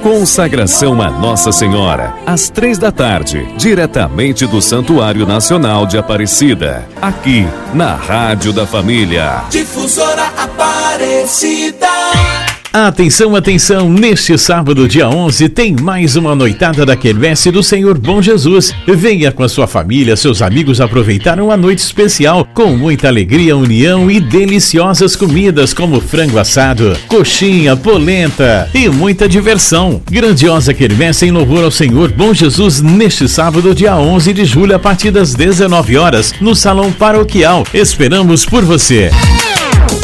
Consagração a Nossa Senhora, às 15h, diretamente do Santuário Nacional de Aparecida, aqui na Rádio da Família. Difusora Aparecida. Atenção, atenção, neste sábado, dia 11, tem mais uma noitada da Quermesse do Senhor Bom Jesus. Venha com a sua família, seus amigos aproveitar uma noite especial, com muita alegria, união e deliciosas comidas como frango assado, coxinha, polenta e muita diversão. Grandiosa Quermesse em louvor ao Senhor Bom Jesus neste sábado, dia 11 de julho, a partir das 19 horas, no Salão Paroquial. Esperamos por você.